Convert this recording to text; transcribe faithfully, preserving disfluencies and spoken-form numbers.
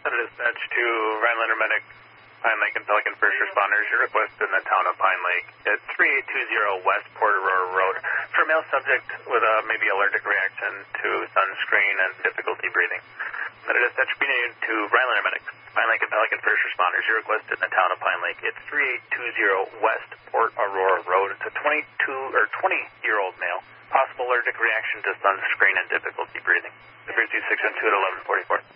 Center Dispatch to Rhinelander Medic, Pine Lake and Pelican First Responders. Your request in the town of Pine Lake at three eight two zero West Port Aurora Road for a male subject with a maybe allergic reaction to sunscreen and difficulty breathing. Center Dispatch being to Rhinelander Medic, Pine Lake and Pelican First Responders. Your request in the town of Pine Lake. It's three eight two zero West Port Aurora Road. It's a twenty-two or twenty-year-old male. Possible allergic reaction to sunscreen and difficulty breathing. The frequency six one two at eleven forty-four.